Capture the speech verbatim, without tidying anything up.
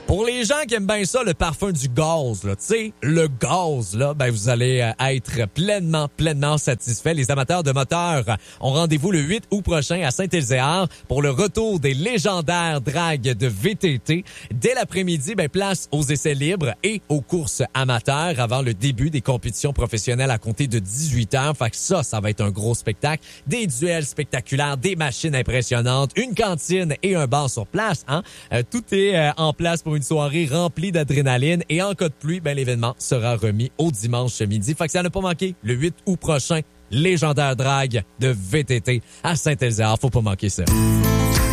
Pour les gens qui aiment bien ça, le parfum du gaz, là, tu sais, le gaz, là, ben vous allez euh, être pleinement, pleinement satisfait. Les amateurs de moteurs ont rendez-vous le huit août prochain à Saint-Ézéard pour le retour des légendaires dragues de V T T. Dès l'après-midi, ben place aux essais libres et aux courses amateurs avant le début des compétitions professionnelles à compter de dix-huit heures. Fait que ça, ça va être un gros spectacle. Des duels spectaculaires, des machines impressionnantes, une cantine et un bar sur place. Hein? Euh, tout est euh, en place pour une soirée remplie d'adrénaline. Et en cas de pluie, ben l'événement sera remis au dimanche midi. Fait que ça n'a pas manqué. Le huit août prochain, légendaire drague de V T T à Saint-Ézéard. Faut pas manquer ça.